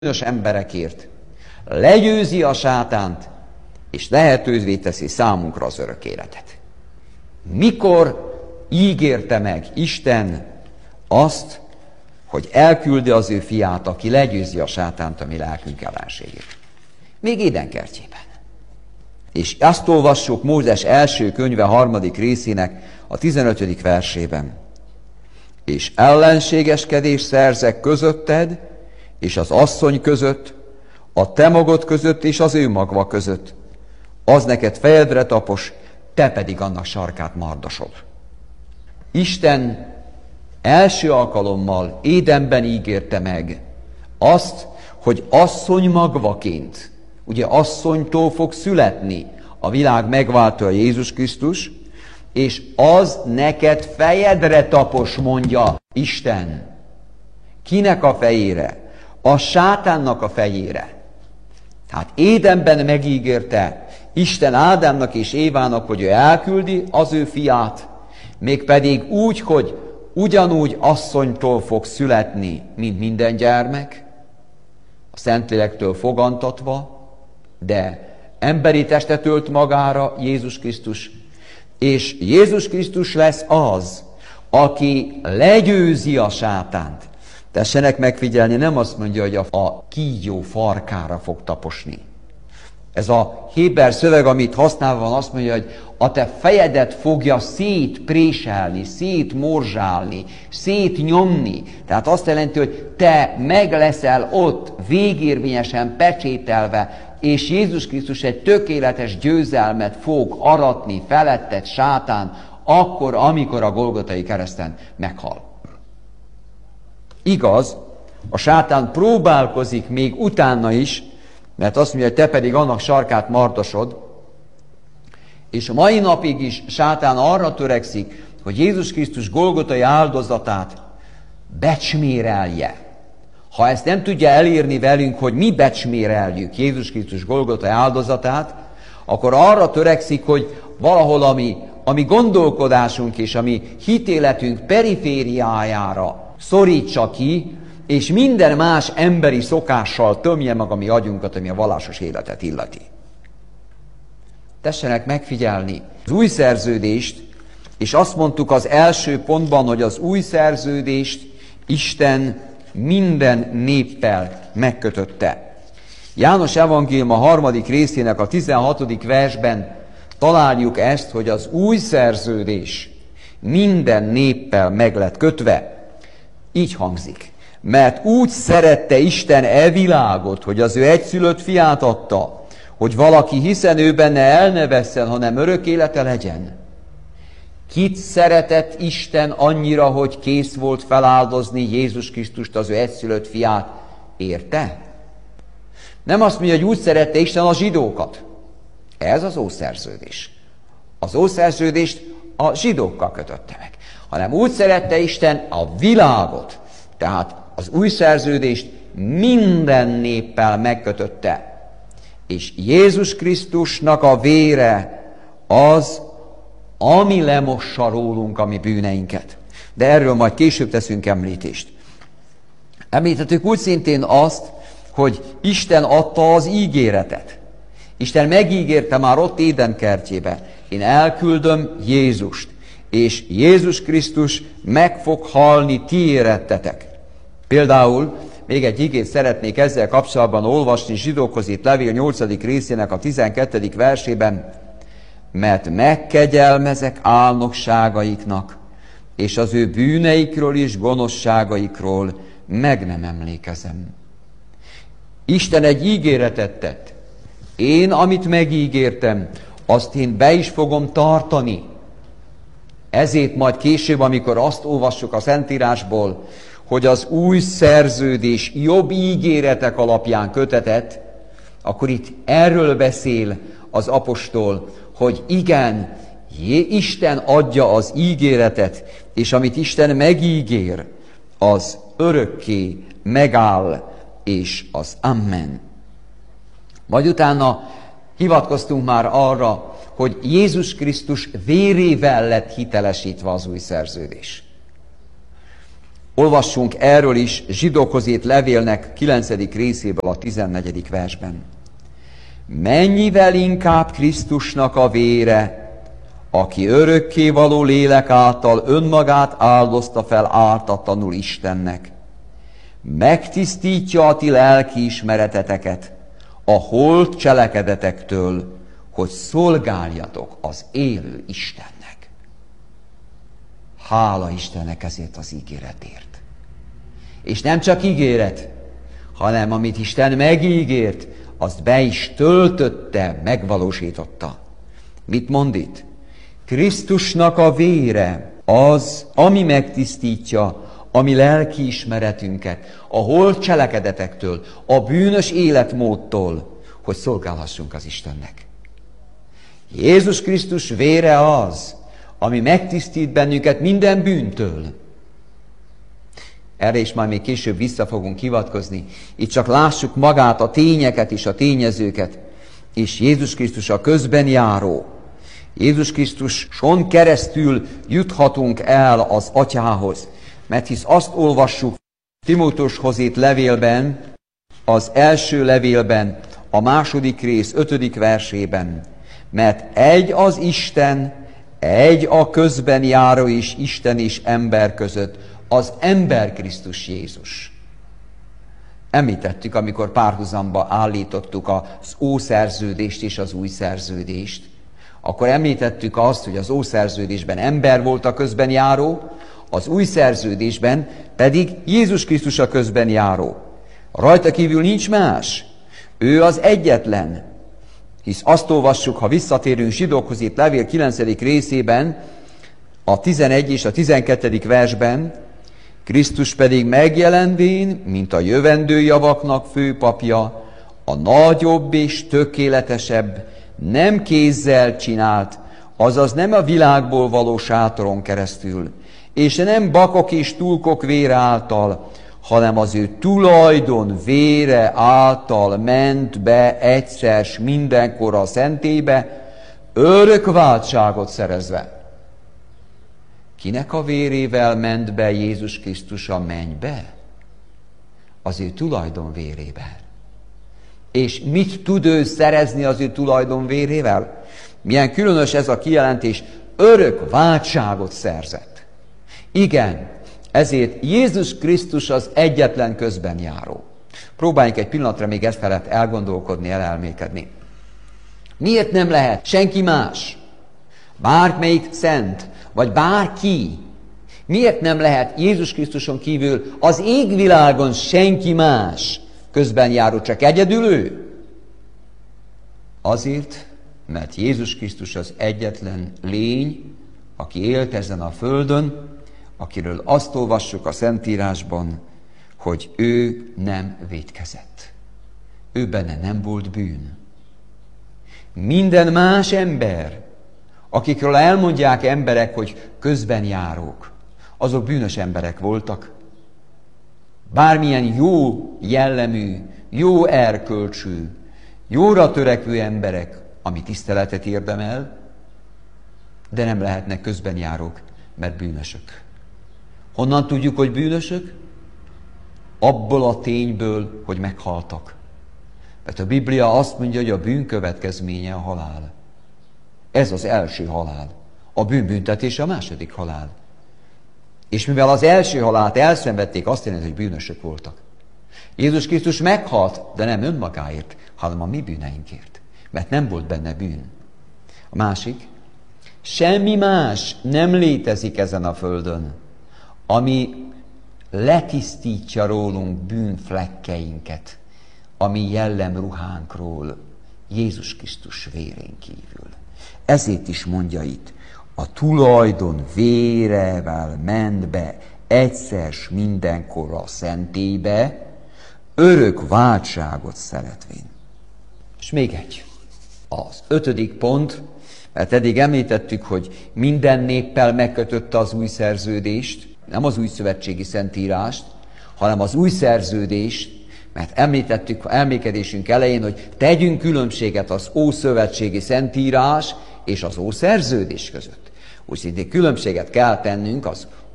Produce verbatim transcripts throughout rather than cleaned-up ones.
bűnös emberekért, legyőzi a sátánt, és lehetővé teszi számunkra az örök életet. Mikor ígérte meg Isten azt, hogy elküldi az ő fiát, aki legyőzi a sátánt a mi lelkünk ellenségét? Még Éden kertjében. És azt olvassuk Mózes első könyve harmadik részének a tizenötödik versében. És ellenségeskedés szerzek közötted, és az asszony között, a te magod között, és az ő magva között. Az neked fejedre tapos, te pedig annak sarkát mardosod. Isten első alkalommal Édenben ígérte meg azt, hogy asszony magvaként, ugye asszonytól fog születni a világ megváltója Jézus Krisztus, és az neked fejedre tapos, mondja Isten. Kinek a fejére? A sátánnak a fejére. Tehát Édenben megígérte Isten Ádámnak és Évának, hogy ő elküldi az ő fiát, mégpedig úgy, hogy ugyanúgy asszonytól fog születni, mint minden gyermek, a Szentlélektől fogantatva, de emberi testet ölt magára Jézus Krisztus, és Jézus Krisztus lesz az, aki legyőzi a sátánt. Tessenek megfigyelni, nem azt mondja, hogy a, a kígyó farkára fog taposni. Ez a héber szöveg, amit használva van, azt mondja, hogy a te fejedet fogja szétpréselni, szétmorzsálni, szétnyomni. Tehát azt jelenti, hogy te meg leszel ott végérvényesen pecsételve, és Jézus Krisztus egy tökéletes győzelmet fog aratni feletted, sátán, akkor, amikor a Golgotai kereszten meghal. Igaz, a sátán próbálkozik még utána is, mert azt mondja, hogy te pedig annak sarkát mardosod, és a mai napig is sátán arra törekszik, hogy Jézus Krisztus Golgotai áldozatát becsmérelje. Ha ezt nem tudja elérni velünk, hogy mi becsméreljük Jézus Krisztus Golgotai áldozatát, akkor arra törekszik, hogy valahol ami, ami gondolkodásunk és ami hitéletünk perifériájára szorítsa ki, és minden más emberi szokással tömje meg a mi agyunkat, ami a vallásos életet illeti. Tessenek megfigyelni az új szerződést, és azt mondtuk az első pontban, hogy az új szerződést Isten minden néppel megkötötte. János evangélium a harmadik részének a tizenhatodik versben találjuk ezt, hogy az új szerződés minden néppel meg lett kötve. Így hangzik. Mert úgy szerette Isten e világot, hogy az ő egyszülött fiát adta, hogy valaki hiszen ő benne el ne vesszen, hanem örök élete legyen. Kit szeretett Isten annyira, hogy kész volt feláldozni Jézus Krisztust, az ő egyszülött fiát? Érte? Nem azt mondja, hogy úgy szerette Isten a zsidókat. Ez az ószerződés. Az ószerződést a zsidókkal kötötte meg. Hanem úgy szerette Isten a világot. Tehát az új szerződést minden néppel megkötötte. És Jézus Krisztusnak a vére az, ami lemossa rólunk a mi bűneinket. De erről majd később teszünk említést. Említettük úgy szintén azt, hogy Isten adta az ígéretet. Isten megígérte már ott Éden kertjébe. Én elküldöm Jézust, és Jézus Krisztus meg fog halni ti érettetek. Például még egy igét szeretnék ezzel kapcsolatban olvasni Zsidókhoz írt levél nyolcadik részének a tizenkettedik versében, mert megkegyelmezek álnokságaiknak, és az ő bűneikről és gonoszságaikról meg nem emlékezem. Isten egy ígéretet tett. Én, amit megígértem, azt én be is fogom tartani. Ezért majd később, amikor azt olvassuk a Szentírásból, hogy az új szerződés jobb ígéretek alapján kötetett, akkor itt erről beszél az apostol, hogy igen, Isten adja az ígéretet, és amit Isten megígér, az örökké megáll, és az amen. Majd utána hivatkoztunk már arra, hogy Jézus Krisztus vérével lett hitelesítve az új szerződés. Olvassunk erről is Zsidókhoz írt levélnek kilencedik részéből a tizennegyedik versben. Mennyivel inkább Krisztusnak a vére, aki örökkévaló lélek által önmagát áldozta fel ártatlanul Istennek, megtisztítja a ti lelki ismereteteket a holt cselekedetektől, hogy szolgáljatok az élő Istennek. Hála Istennek ezért az ígéretért. És nem csak ígéret, hanem amit Isten megígért, azt be is töltötte, megvalósította. Mit mond itt? Krisztusnak a vére az, ami megtisztítja a mi lelki ismeretünket, a holt cselekedetektől, a bűnös életmódtól, hogy szolgálhassunk az Istennek. Jézus Krisztus vére az, ami megtisztít bennünket minden bűntől. Erre is majd még később vissza fogunk hivatkozni. Itt csak lássuk magát, a tényeket és a tényezőket. És Jézus Krisztus a közben járó. Jézus Krisztuson keresztül juthatunk el az Atyához. Mert hisz azt olvassuk Timóteushoz írt levélben, az első levélben, a második rész ötödik versében. Mert egy az Isten, egy a közben járó is Isten és ember között, az ember Krisztus Jézus. Említettük, amikor párhuzamba állítottuk az Ószerződést és az Új Szerződést, akkor említettük azt, hogy az Ószerződésben ember volt a közben járó, az Új Szerződésben pedig Jézus Krisztus a közben járó. Rajta kívül nincs más. Ő az egyetlen. Hisz azt olvassuk, ha visszatérünk Zsidókhoz írt levél kilencedik részében, a tizenegy és a tizenkettedik versben, Krisztus pedig megjelenvén, mint a jövendő javaknak főpapja, a nagyobb és tökéletesebb, nem kézzel csinált, azaz nem a világból való sátoron keresztül, és nem bakok és túlkok vére által, hanem az ő tulajdon vére által ment be egyszer s mindenkor a szentélybe, örök váltságot szerezve. Kinek a vérével ment be Jézus Krisztus a mennybe? Az ő tulajdon vérével. És mit tud ő szerezni az ő tulajdon vérével? Milyen különös ez a kijelentés, örök váltságot szerzett. Igen, ezért Jézus Krisztus az egyetlen közben járó. Próbáljunk egy pillanatra még ezt felett elgondolkodni, elelmékedni. Miért nem lehet senki más, bármelyik szent, vagy bárki, miért nem lehet Jézus Krisztuson kívül az égvilágon senki más közben járó, csak egyedül ő? Azért, mert Jézus Krisztus az egyetlen lény, aki élt ezen a földön, akiről azt olvassuk a Szentírásban, hogy ő nem vétkezett. Ő benne nem volt bűn. Minden más ember, akikről elmondják emberek, hogy közben járók, azok bűnös emberek voltak. Bármilyen jó jellemű, jó erkölcsű, jóra törekvő emberek, ami tiszteletet érdemel, de nem lehetnek közben járók, mert bűnösök. Honnan tudjuk, hogy bűnösök? Abból a tényből, hogy meghaltak. Mert a Biblia azt mondja, hogy a bűn következménye a halál. Ez az első halál. A bűnbüntetés a második halál. És mivel az első halált elszenvedték, azt jelenti, hogy bűnösök voltak. Jézus Krisztus meghalt, de nem önmagáért, hanem a mi bűneinkért. Mert nem volt benne bűn. A másik, semmi más nem létezik ezen a földön, ami letisztítja rólunk bűnflekkeinket, ami jellemruhánkról, Jézus Krisztus vérén kívül. Ezért is mondja itt, a tulajdon vérevel ment be egyszer s mindenkorra a szentélybe, örök váltságot szeretvén. És még egy. Az ötödik pont, mert eddig említettük, hogy minden néppel megkötötte az új szerződést, nem az új szövetségi szentírást, hanem az új szerződést, mert említettük elmékedésünk elején, hogy tegyünk különbséget az ószövetségi szentírás és az ószerződés között. Úgy szintén különbséget kell tennünk az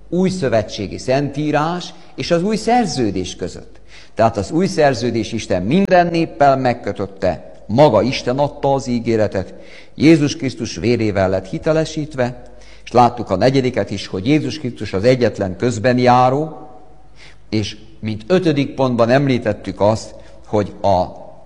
új szövetségi szentírás és az új szerződés között. Tehát az új szerződés Isten minden néppel megkötötte, maga Isten adta az ígéretet, Jézus Krisztus vérével lett hitelesítve, és láttuk a negyediket is, hogy Jézus Krisztus az egyetlen közbenjáró, és mint ötödik pontban említettük azt, hogy a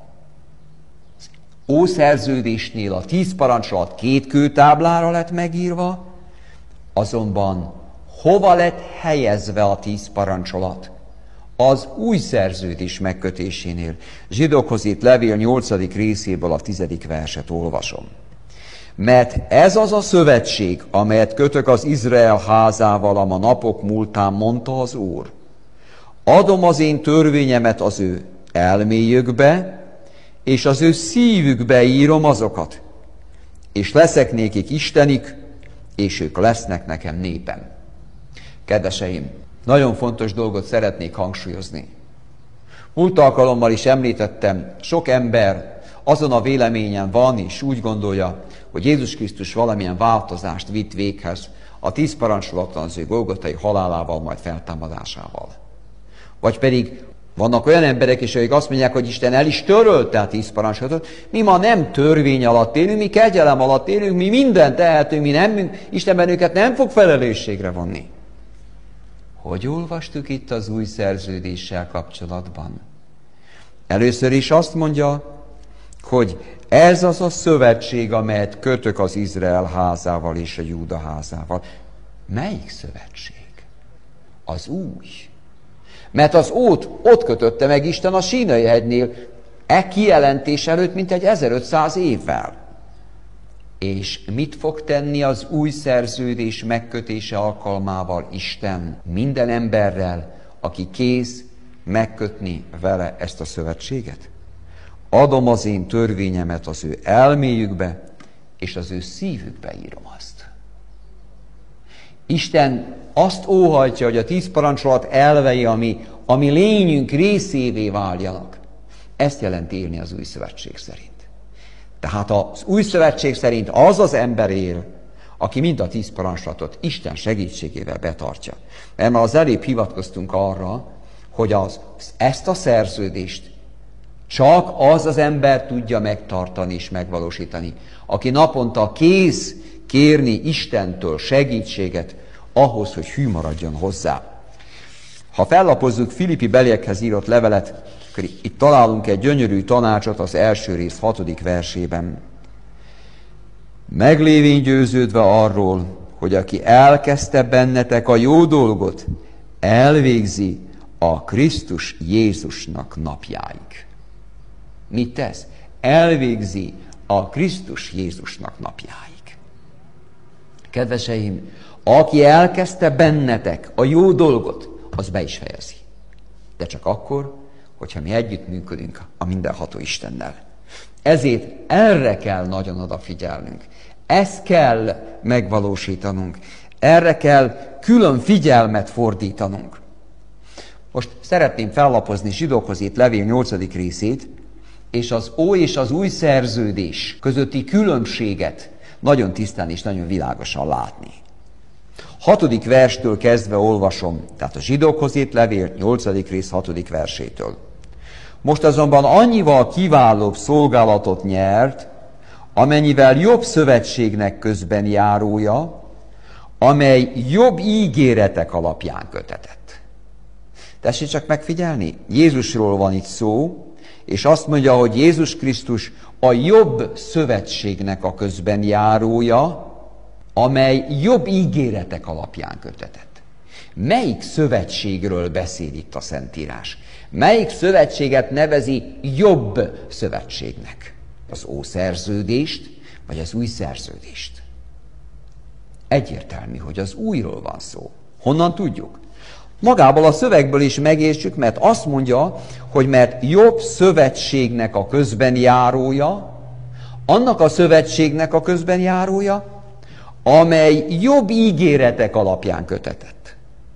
Ószerződésnél a tíz parancsolat két kőtáblára lett megírva, azonban hova lett helyezve a tíz parancsolat? Az új szerződés megkötésénél. Zsidókhoz írt levél nyolcadik részéből a tizedik verset olvasom. Mert ez az a szövetség, amelyet kötök az Izrael házával, a napok múltán, mondta az Úr. Adom az én törvényemet az ő elméjükbe, és az ő szívükbe írom azokat, és leszek nékik Istenük, és ők lesznek nekem népem. Kedveseim, nagyon fontos dolgot szeretnék hangsúlyozni. Múlt alkalommal is említettem, sok ember azon a véleményen van, és úgy gondolja, hogy Jézus Krisztus valamilyen változást vitt véghez a tíz parancsolaton az ő golgotai halálával, majd feltámadásával. Vagy pedig vannak olyan emberek is, akik azt mondják, hogy Isten el is törölte a tíz parancsolatot. Mi ma nem törvény alatt élünk, mi kegyelem alatt élünk, mi mindent tehetünk, mi nem, Isten bennünket nem fog felelősségre vonni. Hogy olvastuk itt az új szerződéssel kapcsolatban? Először is azt mondja, hogy ez az a szövetség, amelyet kötök az Izrael házával és a Júda házával. Melyik szövetség? Az új. Mert az ót ott kötötte meg Isten a Sínai hegynél, e kijelentés előtt mintegy ezerötszáz évvel. És mit fog tenni az új szerződés megkötése alkalmával Isten minden emberrel, aki kész megkötni vele ezt a szövetséget? Adom az én törvényemet az ő elméjükbe, és az ő szívükbe írom azt. Isten azt óhajtja, hogy a tíz parancsolat elvei, ami, ami lényünk részévé váljanak. Ezt jelenti élni az új szövetség szerint. Tehát az új szövetség szerint az az ember él, aki mind a tíz parancsolatot Isten segítségével betartja. Mert már az előbb hivatkoztunk arra, hogy az, ezt a szerződést csak az az ember tudja megtartani és megvalósítani, aki naponta kész kérni Istentől segítséget ahhoz, hogy hű maradjon hozzá. Ha fellapozzuk Filippi beliekhez írott levelet, akkor itt találunk egy gyönyörű tanácsot az első rész hatodik versében. Meglévén győződve arról, hogy aki elkezdte bennetek a jó dolgot, elvégzi a Krisztus Jézusnak napjáig. Mit tesz? Elvégzi a Krisztus Jézusnak napjáig. Kedveseim, aki elkezdte bennetek a jó dolgot, az be is fejezi. De csak akkor, hogyha mi együttműködünk a mindenható Istennel. Ezért erre kell nagyon odafigyelnünk. Ezt kell megvalósítanunk. Erre kell külön figyelmet fordítanunk. Most szeretném fellapozni Zsidókhoz írt levél nyolcadik részét, és az Ó és az új szerződés közötti különbséget nagyon tisztán és nagyon világosan látni. Hatodik verstől kezdve olvasom, tehát a Zsidókhoz írt levél nyolcadik rész hatodik versétől. Most azonban annyival kiválóbb szolgálatot nyert, amennyivel jobb szövetségnek közben járója, amely jobb ígéretek alapján kötetett. Tessék csak megfigyelni, Jézusról van itt szó, és azt mondja, hogy Jézus Krisztus a jobb szövetségnek a közben járója, amely jobb ígéretek alapján kötetett. Melyik szövetségről beszél itt a Szentírás? Melyik szövetséget nevezi jobb szövetségnek? Az Ószerződést, vagy az új szerződést? Egyértelmű, hogy az újról van szó. Honnan tudjuk? Magából a szövegből is megértsük, mert azt mondja, hogy mert jobb szövetségnek a közben járója, annak a szövetségnek a közben járója, amely jobb ígéretek alapján kötetett.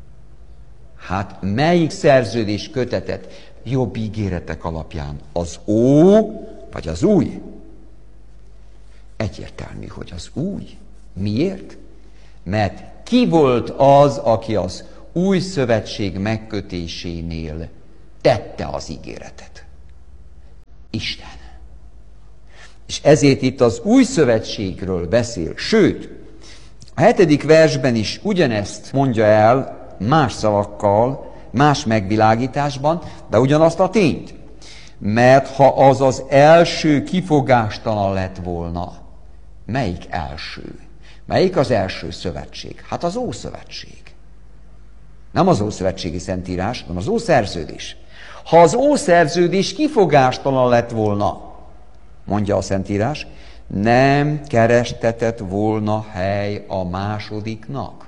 Hát melyik szerződés kötetett jobb ígéretek alapján? Az Ó vagy az új? Egyértelmű, hogy az új. Miért? Mert ki volt az, aki az új szövetség megkötésénél tette az ígéretet? Isten. És ezért itt az új szövetségről beszél. Sőt, a hetedik versben is ugyanezt mondja el más szavakkal, más megvilágításban, de ugyanazt a tényt. Mert ha az az első kifogástalan lett volna, melyik első? Melyik az első szövetség? Hát az Ószövetség. Nem az Ószövetségi Szentírás, hanem az Ószerződés. Ha az Ószerződés kifogástalan lett volna, mondja a Szentírás, nem kerestetett volna hely a másodiknak.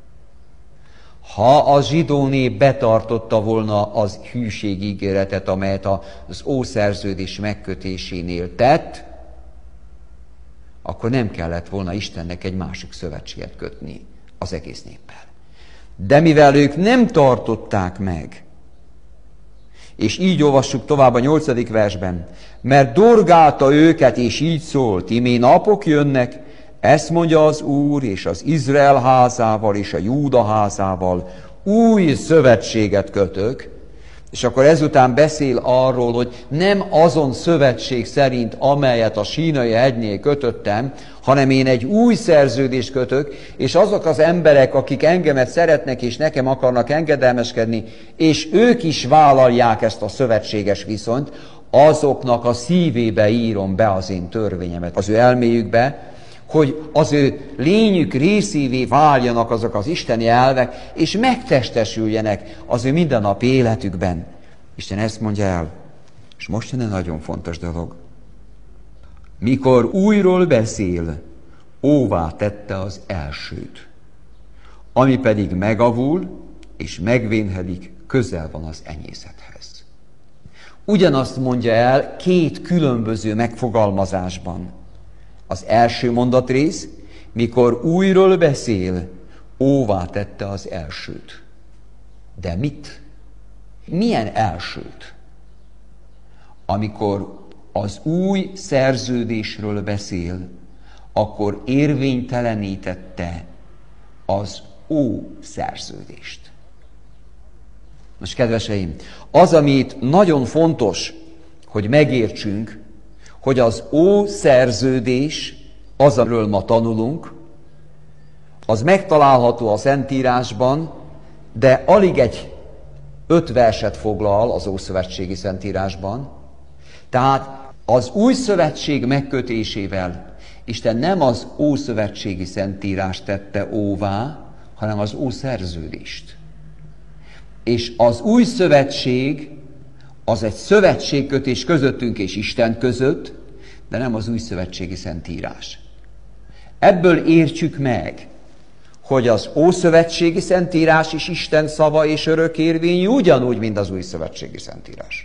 Ha a zsidó nép betartotta volna az hűségígéretet, amelyet az Ószerződés megkötésénél tett, akkor nem kellett volna Istennek egy másik szövetséget kötni az egész néppel. De mivel ők nem tartották meg, és így olvassuk tovább a nyolcadik versben, mert dorgálta őket, és így szólt, imé napok jönnek, ezt mondja az Úr, és az Izrael házával, és a Júda házával új szövetséget kötök, és akkor ezután beszél arról, hogy nem azon szövetség szerint, amelyet a Sínai hegynél kötöttem, hanem én egy új szerződést kötök, és azok az emberek, akik engemet szeretnek, és nekem akarnak engedelmeskedni, és ők is vállalják ezt a szövetséges viszonyt, azoknak a szívébe írom be az én törvényemet, az ő elméjükbe, hogy az ő lényük részévé váljanak azok az isteni elvek, és megtestesüljenek az ő mindennapi életükben. Isten ezt mondja el, és most jön egy nagyon fontos dolog. Mikor újról beszél, óvá tette az elsőt, ami pedig megavul, és megvénhedik, közel van az enyészethez. Ugyanazt mondja el két különböző megfogalmazásban. Az első mondatrész, mikor újról beszél, óvá tette az elsőt. De mit? Milyen elsőt? Amikor az új szerződésről beszél, akkor érvénytelenítette az ószerződést. Most kedveseim, az, amit nagyon fontos, hogy megértsünk, hogy az ószerződés, az, amiről ma tanulunk, az megtalálható a Szentírásban, de alig egy öt verset foglal az Ószövetségi Szentírásban. Tehát az új szövetség megkötésével Isten nem az Ószövetségi Szentírást tette óvá, hanem az Ószerződést. És az új szövetség az egy szövetségkötés közöttünk és Isten között, de nem az új szövetségi Szentírás. Ebből értsük meg, hogy az Ószövetségi Szentírás is Isten szava és örökérvényű, ugyanúgy, mint az új szövetségi Szentírás.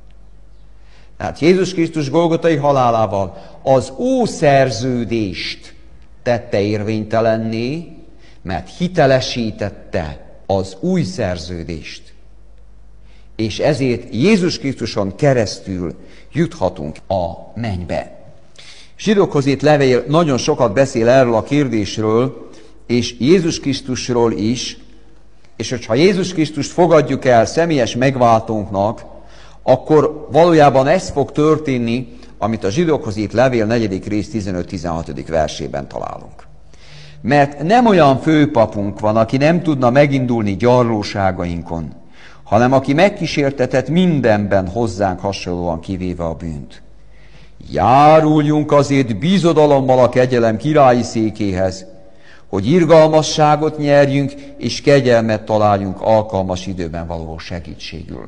Tehát Jézus Krisztus golgotai halálával az ószerződést tette érvénytelenné, mert hitelesítette az új szerződést. És ezért Jézus Krisztuson keresztül juthatunk a mennybe. Zsidókhoz írt levél nagyon sokat beszél erről a kérdésről, és Jézus Krisztusról is, és hogyha Jézus Krisztust fogadjuk el személyes megváltónknak, akkor valójában ez fog történni, amit a Zsidókhoz írt levél negyedik rész tizenöt-tizenhatodik versében találunk. Mert nem olyan főpapunk van, aki nem tudna megindulni gyarlóságainkon, hanem aki megkísértetett mindenben hozzánk hasonlóan, kivéve a bűnt. Járuljunk azért bízodalommal a kegyelem királyi székéhez, hogy irgalmasságot nyerjünk, és kegyelmet találjunk alkalmas időben való segítségül.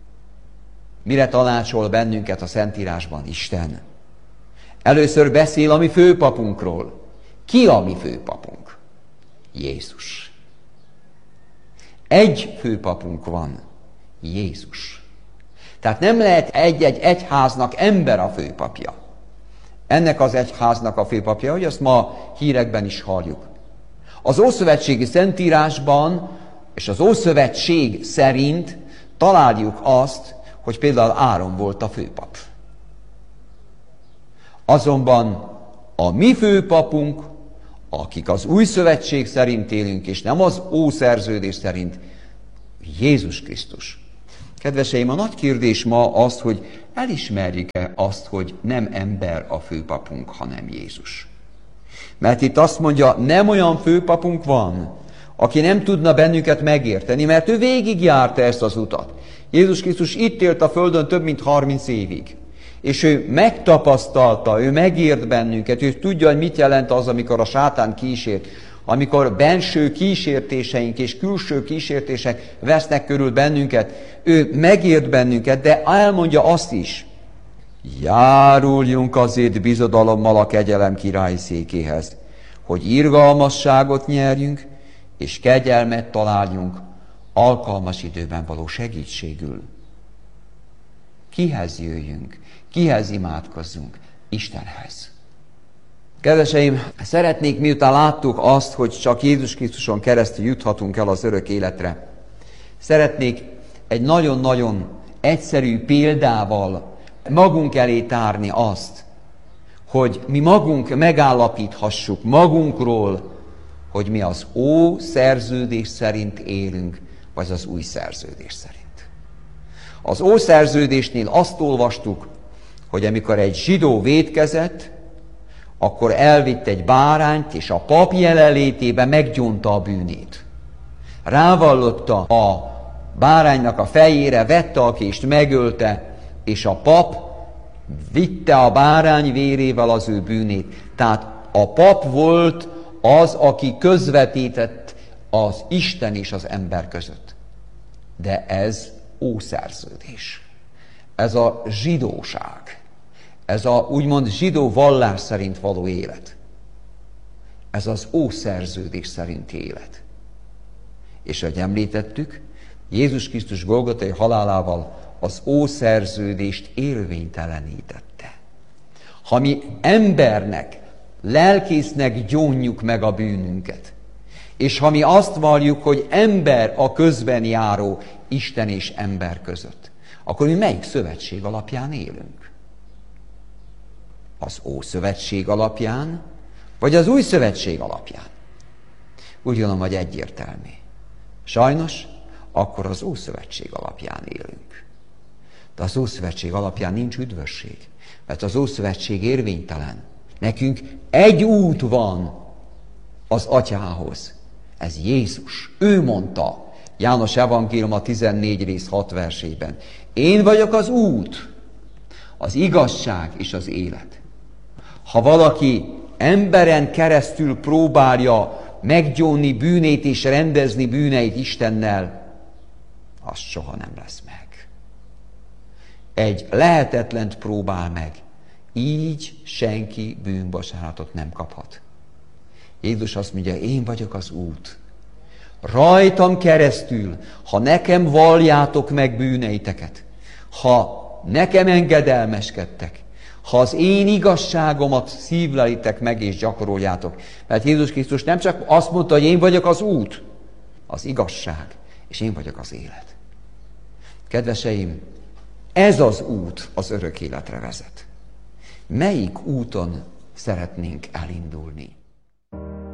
Mire tanácsol bennünket a Szentírásban Isten? Először beszél a mi főpapunkról. Ki a mi főpapunk? Jézus. Egy főpapunk van, Jézus. Tehát nem lehet egy-egy egyháznak ember a főpapja. Ennek az egyháznak a főpapja, hogy azt ma hírekben is halljuk. Az Ószövetségi Szentírásban és az Ószövetség szerint találjuk azt, hogy például Áron volt a főpap. Azonban a mi főpapunk akik az új szövetség szerint élünk, és nem az ószerződés szerint, Jézus Krisztus. Kedveseim, a nagy kérdés ma az, hogy elismerjük-e azt, hogy nem ember a főpapunk, hanem Jézus. Mert itt azt mondja, nem olyan főpapunk van, aki nem tudna bennünket megérteni, mert ő végigjárta ezt az utat. Jézus Krisztus itt élt a földön több mint harminc évig. És ő megtapasztalta, ő megért bennünket, ő tudja, hogy mit jelent az, amikor a sátán kísért, amikor benső kísértéseink és külső kísértések vesznek körül bennünket. Ő megért bennünket, de elmondja azt is, járuljunk azért bizodalommal a kegyelem királyi székéhez, hogy irgalmasságot nyerjünk, és kegyelmet találjunk alkalmas időben való segítségül. Kihez jöjjünk? Kihez imádkozzunk? Istenhez. Kedveseim, szeretnék, miután láttuk azt, hogy csak Jézus Krisztuson keresztül juthatunk el az örök életre, szeretnék egy nagyon-nagyon egyszerű példával magunk elé tárni azt, hogy mi magunk megállapíthassuk magunkról, hogy mi az ószerződés szerint élünk, vagy az új szerződés szerint. Az ószerződésnél azt olvastuk, hogy amikor egy zsidó vétkezett, akkor elvitt egy bárányt, és a pap jelenlétében meggyónta a bűnét. Rávallotta a báránynak a fejére, vette a kést, megölte, és a pap vitte a bárány vérével az ő bűnét. Tehát a pap volt az, aki közvetített az Isten és az ember között. De ez ószerződés. Ez a zsidóság. Ez a úgymond zsidó vallás szerint való élet. Ez az ószerződés szerinti élet. És ahogy említettük, Jézus Krisztus Golgotai halálával az ószerződést érvénytelenítette. Ha mi embernek, lelkésznek gyónjuk meg a bűnünket, és ha mi azt valljuk, hogy ember a közben járó Isten és ember között, akkor mi melyik szövetség alapján élünk? Az Ószövetség alapján, vagy az Új Szövetség alapján? Úgy gondolom, hogy egyértelmű. Sajnos, akkor az Ószövetség alapján élünk. De az Ószövetség alapján nincs üdvösség, mert az Ószövetség érvénytelen. Nekünk egy út van az Atyához. Ez Jézus. Ő mondta, János evangélium a tizennégy rész hat versében. Én vagyok az út, az igazság és az élet. Ha valaki emberen keresztül próbálja meggyónni bűnét és rendezni bűneit Istennel, az soha nem lesz meg. Egy lehetetlent próbál meg, így senki bűnbocsánatot nem kaphat. Jézus azt mondja, én vagyok az út. Rajtam keresztül, ha nekem valljátok meg bűneiteket, ha nekem engedelmeskedtek, ha az én igazságomat szívlelitek meg és gyakoroljátok. Mert Jézus Krisztus nem csak azt mondta, hogy én vagyok az út, az igazság, és én vagyok az élet. Kedveseim, ez az út az örök életre vezet. Melyik úton szeretnénk elindulni?